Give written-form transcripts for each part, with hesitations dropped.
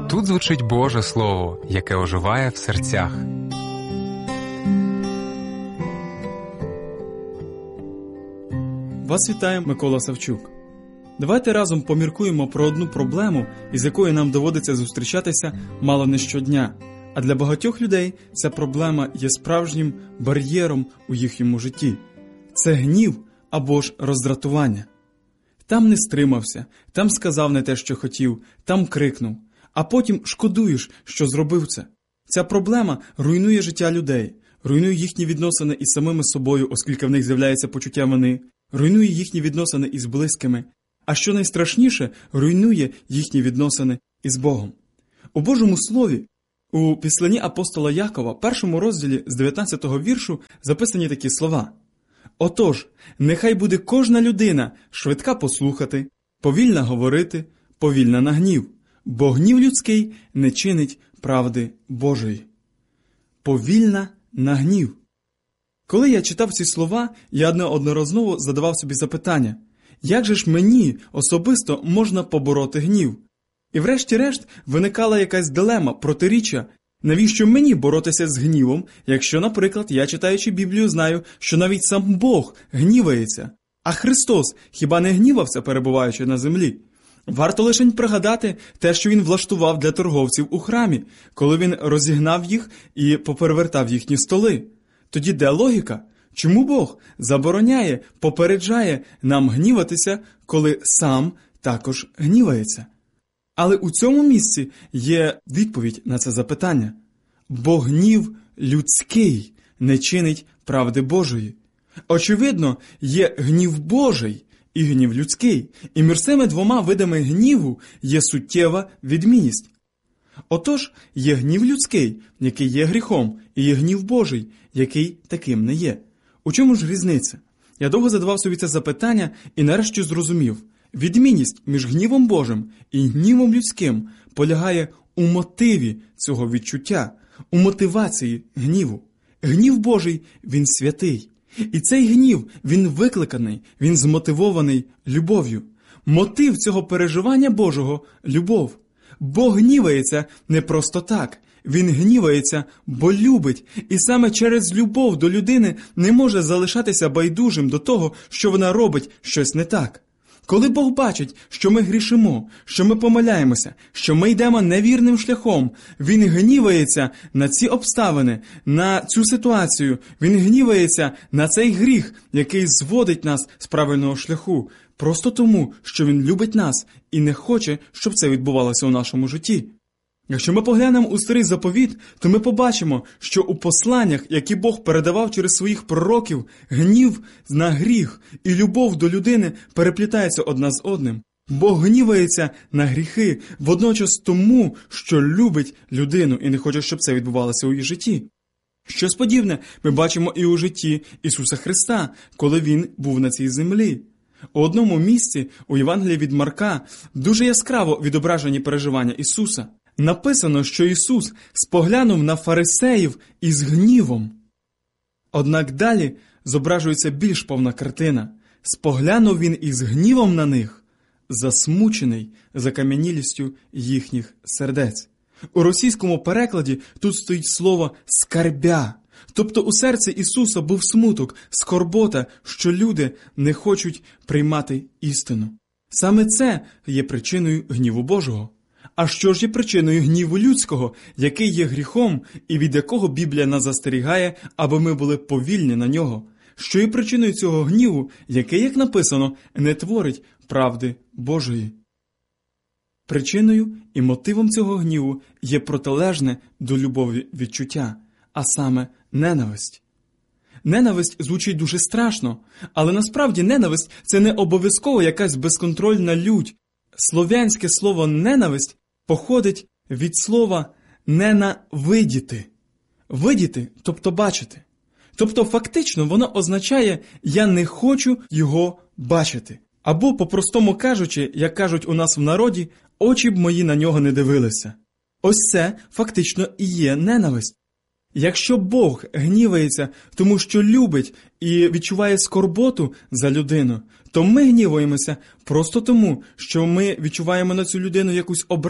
Тут звучить Боже Слово, яке оживає в серцях. Вас вітає Микола Савчук. Давайте разом поміркуємо про одну проблему, із якою нам доводиться зустрічатися мало не щодня. А для багатьох людей ця проблема є справжнім бар'єром у їхньому житті. Це гнів або ж роздратування. Там не стримався, там сказав не те, що хотів, там крикнув. А потім шкодуєш, що зробив це. Ця проблема руйнує життя людей, руйнує їхні відносини із самими собою, оскільки в них з'являється почуття вини, руйнує їхні відносини із близькими, а що найстрашніше, руйнує їхні відносини із Богом. У Божому Слові, у післанні апостола Якова, першому розділі з 19-го віршу, записані такі слова. «Отож, нехай буде кожна людина швидка послухати, повільна говорити, повільна на гнів, бо гнів людський не чинить правди Божої». Повільна на гнів. Коли я читав ці слова, я неодноразово задавав собі запитання, як же ж мені особисто можна побороти гнів? І врешті-решт виникала якась дилема, протиріччя. Навіщо мені боротися з гнівом, якщо, наприклад, я, читаючи Біблію, знаю, що навіть сам Бог гнівається? А Христос хіба не гнівався, перебуваючи на землі? Варто лише пригадати те, що Він влаштував для торговців у храмі, коли Він розігнав їх і поперевертав їхні столи. Тоді де логіка? Чому Бог забороняє, попереджає нам гніватися, коли сам також гнівається? Але у цьому місці є відповідь на це запитання. Бо гнів людський не чинить правди Божої. Очевидно, є гнів Божий і гнів людський. І між цими двома видами гніву є суттєва відмінність. Отож, є гнів людський, який є гріхом, і є гнів Божий, який таким не є. У чому ж різниця? Я довго задавав собі це запитання і нарешті зрозумів. Відмінність між гнівом Божим і гнівом людським полягає у мотиві цього відчуття, у мотивації гніву. Гнів Божий, він святий. І цей гнів, він викликаний, він змотивований любов'ю. Мотив цього переживання Божого – любов. Бог гнівається не просто так. Він гнівається, бо любить, і саме через любов до людини не може залишатися байдужим до того, що вона робить щось не так. Коли Бог бачить, що ми грішимо, що ми помиляємося, що ми йдемо невірним шляхом, Він гнівається на ці обставини, на цю ситуацію, Він гнівається на цей гріх, який зводить нас з правильного шляху, просто тому, що Він любить нас і не хоче, щоб це відбувалося у нашому житті. Якщо ми поглянемо у Старий Заповіт, то ми побачимо, що у посланнях, які Бог передавав через своїх пророків, гнів на гріх і любов до людини переплітаються одна з одним. Бог гнівається на гріхи водночас тому, що любить людину і не хоче, щоб це відбувалося у її житті. Щось подібне ми бачимо і у житті Ісуса Христа, коли Він був на цій землі. У одному місці, у Євангелії від Марка, дуже яскраво відображені переживання Ісуса. Написано, що Ісус споглянув на фарисеїв із гнівом. Однак далі зображується більш повна картина. Споглянув Він із гнівом на них, засмучений закам'янілістю їхніх сердець. У російському перекладі тут стоїть слово «скарбя». Тобто у серці Ісуса був смуток, скорбота, що люди не хочуть приймати істину. Саме це є причиною гніву Божого. А що ж є причиною гніву людського, який є гріхом і від якого Біблія нас застерігає, аби ми були повільні на нього? Що є причиною цього гніву, який, як написано, не творить правди Божої? Причиною і мотивом цього гніву є протилежне до любові відчуття, а саме ненависть. Ненависть звучить дуже страшно, але насправді ненависть – це не обов'язково якась безконтрольна лють. Слов'янське слово «ненависть» походить від слова «ненавидіти». Видіти, тобто бачити. Тобто фактично воно означає «я не хочу його бачити». Або, по-простому кажучи, як кажуть у нас в народі, очі б мої на нього не дивилися. Ось це фактично і є ненависть. Якщо Бог гнівається, тому що любить і відчуває скорботу за людину, то ми гніваємося просто тому, що ми відчуваємо на цю людину якусь образу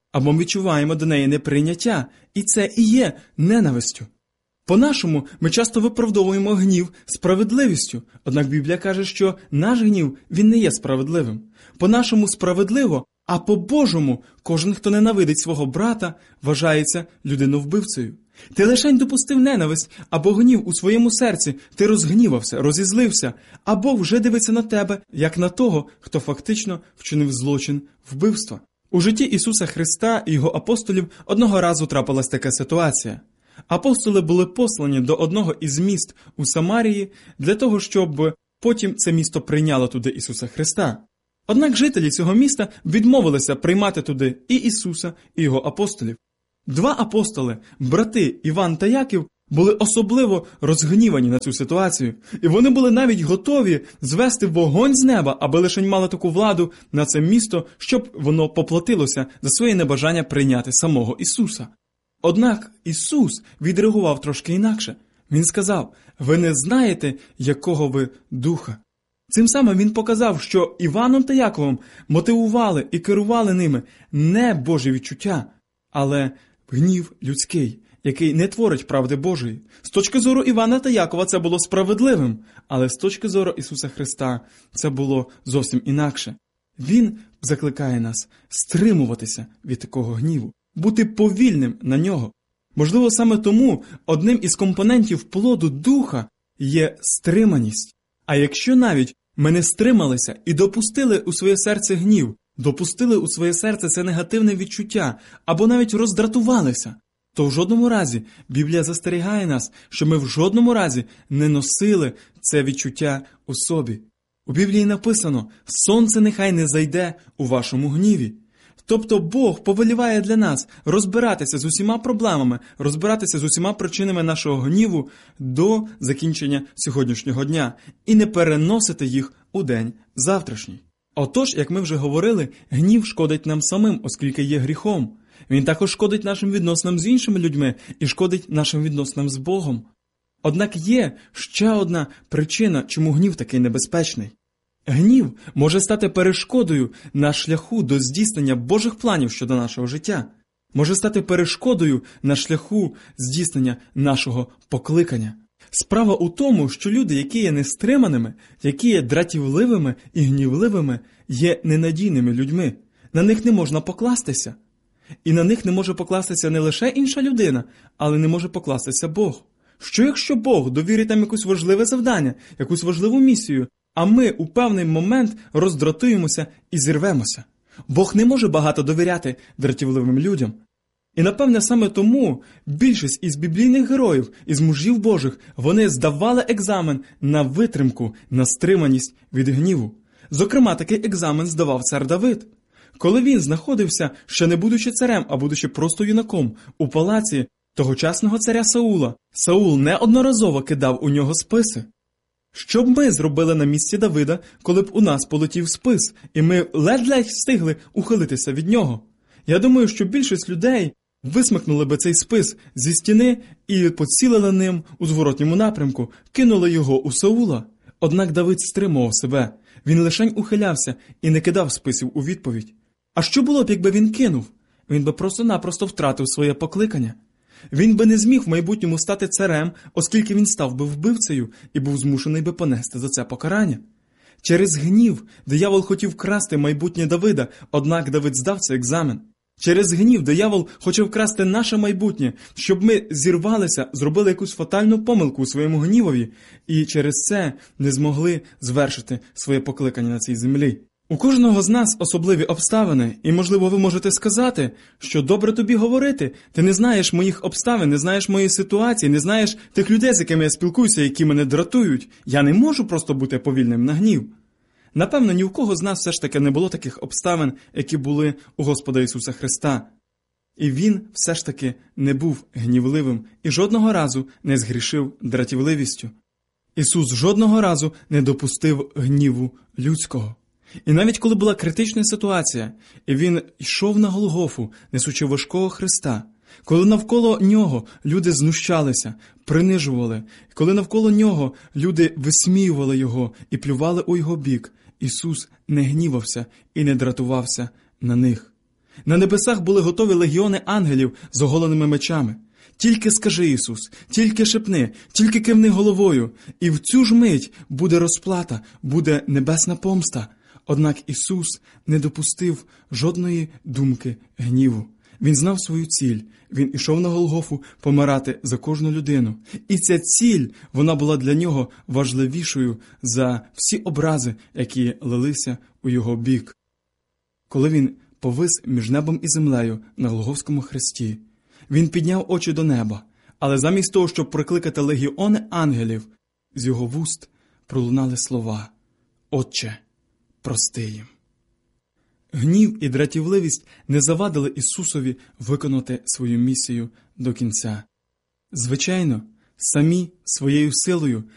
або ми відчуваємо до неї неприйняття, і це і є ненавистю. По-нашому, ми часто виправдовуємо гнів справедливістю, однак Біблія каже, що наш гнів, він не є справедливим. По-нашому справедливо, а по-божому кожен, хто ненавидить свого брата, вважається людиновбивцею. Ти лишень допустив ненависть або гнів у своєму серці, ти розгнівався, розізлився, або вже дивиться на тебе, як на того, хто фактично вчинив злочин вбивства. У житті Ісуса Христа і Його апостолів одного разу трапилась така ситуація. Апостоли були послані до одного із міст у Самарії для того, щоб потім це місто прийняло туди Ісуса Христа. Однак жителі цього міста відмовилися приймати туди і Ісуса, і Його апостолів. Два апостоли, брати Іван та Яків, були особливо розгнівані на цю ситуацію, і вони були навіть готові звести вогонь з неба, аби лише мали таку владу на це місто, щоб воно поплатилося за своє небажання прийняти самого Ісуса. Однак Ісус відреагував трошки інакше. Він сказав: «Ви не знаєте, якого ви духа». Цим самим він показав, що Іваном та Яковом мотивували і керували ними не Божі відчуття, але гнів людський, який не творить правди Божої. З точки зору Івана та Якова це було справедливим, але з точки зору Ісуса Христа це було зовсім інакше. Він закликає нас стримуватися від такого гніву, бути повільним на нього. Можливо, саме тому одним із компонентів плоду Духа є стриманість. А якщо навіть ми не стрималися і допустили у своє серце гнів, допустили у своє серце це негативне відчуття, або навіть роздратувалися, то в жодному разі Біблія застерігає нас, що ми в жодному разі не носили це відчуття у собі. У Біблії написано: «Сонце нехай не зайде у вашому гніві». Тобто Бог повеліває для нас розбиратися з усіма проблемами, розбиратися з усіма причинами нашого гніву до закінчення сьогоднішнього дня і не переносити їх у день завтрашній. Отож, як ми вже говорили, гнів шкодить нам самим, оскільки є гріхом. Він також шкодить нашим відносинам з іншими людьми і шкодить нашим відносинам з Богом. Однак є ще одна причина, чому гнів такий небезпечний. Гнів може стати перешкодою на шляху до здійснення Божих планів щодо нашого життя. Може стати перешкодою на шляху здійснення нашого покликання. Справа у тому, що люди, які є нестриманими, які є дратівливими і гнівливими, є ненадійними людьми. На них не можна покластися. І на них не може покластися не лише інша людина, але не може покластися Бог. Що якщо Бог довірить нам якусь важливе завдання, якусь важливу місію, а ми у певний момент роздратуємося і зірвемося? Бог не може багато довіряти дратівливим людям. І, напевне, саме тому більшість із біблійних героїв, із мужів Божих, вони здавали екзамен на витримку, на стриманість від гніву. Зокрема, такий екзамен здавав цар Давид. Коли він знаходився, ще не будучи царем, а будучи просто юнаком, у палаці тогочасного царя Саула, Саул неодноразово кидав у нього списи. Що б ми зробили на місці Давида, коли б у нас полетів спис, і ми ледь-ледь встигли ухилитися від нього? Я думаю, що більшість людей висмикнули би цей спис зі стіни і поцілили ним у зворотньому напрямку, кинули його у Саула. Однак Давид стримував себе. Він лишень ухилявся і не кидав списів у відповідь. А що було б, якби він кинув? Він би просто-напросто втратив своє покликання. Він би не зміг в майбутньому стати царем, оскільки він став би вбивцею і був змушений би понести за це покарання. Через гнів диявол хотів красти майбутнє Давида, однак Давид здав цей екзамен. Через гнів диявол хоче вкрасти наше майбутнє, щоб ми зірвалися, зробили якусь фатальну помилку у своєму гнівові і через це не змогли звершити своє покликання на цій землі. У кожного з нас особливі обставини, і, можливо, ви можете сказати, що добре тобі говорити, ти не знаєш моїх обставин, не знаєш моєї ситуації, не знаєш тих людей, з якими я спілкуюся, які мене дратують. Я не можу просто бути повільним на гнів. Напевно, ні у кого з нас все ж таки не було таких обставин, які були у Господа Ісуса Христа. І Він все ж таки не був гнівливим і жодного разу не згрішив дратівливістю. Ісус жодного разу не допустив гніву людського. І навіть коли була критична ситуація, і Він йшов на Голгофу, несучи важкого Христа, коли навколо Нього люди знущалися, принижували, коли навколо Нього люди висміювали Його і плювали у Його бік, Ісус не гнівався і не дратувався на них. На небесах були готові легіони ангелів з оголеними мечами. Тільки скажи, Ісус, тільки шепни, тільки кивни головою, і в цю ж мить буде розплата, буде небесна помста. Однак Ісус не допустив жодної думки гніву. Він знав свою ціль. Він ішов на Голгофу помирати за кожну людину. І ця ціль, вона була для нього важливішою за всі образи, які лилися у його бік. Коли він повис між небом і землею на Голгофському хресті, він підняв очі до неба, але замість того, щоб прикликати легіони ангелів, з його вуст пролунали слова: «Отче, прости їм». Гнів і дратівливість не завадили Ісусові виконати свою місію до кінця. Звичайно, самі своєю силою